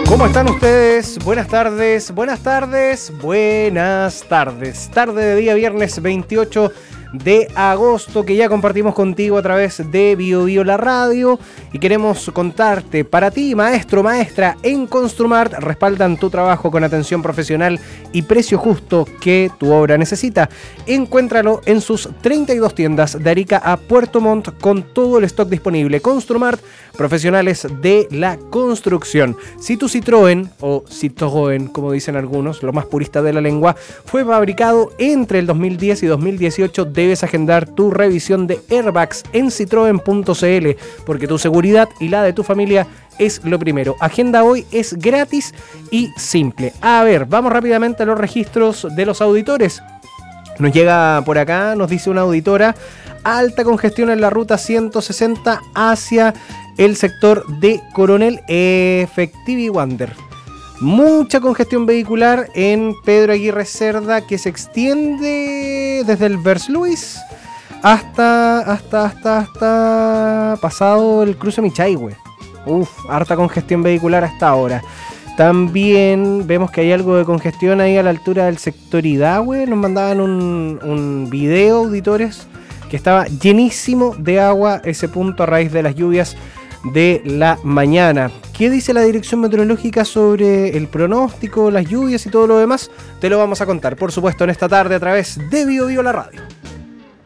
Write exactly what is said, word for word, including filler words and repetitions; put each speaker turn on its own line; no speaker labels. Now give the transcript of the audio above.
¿Cómo están ustedes? Buenas tardes, buenas tardes, buenas tardes. Tarde de día viernes veintiocho de agosto, que ya compartimos contigo a través de Bio Bio la radio, y queremos contarte, para ti, maestro, maestra, en Construmart respaldan tu trabajo con atención profesional y precio justo que tu obra necesita. Encuéntralo en sus treinta y dos tiendas de Arica a Puerto Montt con todo el stock disponible. Construmart, profesionales de la construcción. Si tu Citroën, o Citroën como dicen algunos, lo más purista de la lengua, fue fabricado entre el dos mil diez y dos mil dieciocho, debes agendar tu revisión de airbags en citroen punto c l, porque tu seguridad y la de tu familia es lo primero. Agenda hoy, es gratis y simple. A ver, vamos rápidamente a los registros de los auditores. Nos llega por acá, nos dice una auditora: alta congestión en la ruta ciento sesenta hacia el sector de Coronel Efectivi Wander. Mucha congestión vehicular en Pedro Aguirre Cerda, que se extiende desde el Vers Luis hasta, hasta, hasta, hasta pasado el cruce Michaihue. Uf, harta congestión vehicular hasta ahora. También vemos que hay algo de congestión ahí a la altura del sector Idahue. Nos mandaban un, un video, auditores, que estaba llenísimo de agua ese punto a raíz de las lluvias de la mañana. ¿Qué dice la Dirección Meteorológica sobre el pronóstico, las lluvias y todo lo demás? Te lo vamos a contar, por supuesto, en esta tarde a través de Bio Bio la radio.